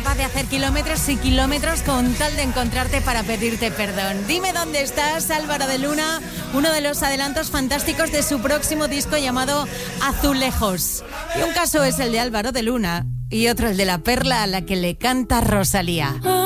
capaz de hacer kilómetros y kilómetros con tal de encontrarte para pedirte perdón. Dime dónde estás, Álvaro de Luna, uno de los adelantos fantásticos de su próximo disco llamado Azulejos. Y un caso es el de Álvaro de Luna y otro el de la perla a la que le canta Rosalía.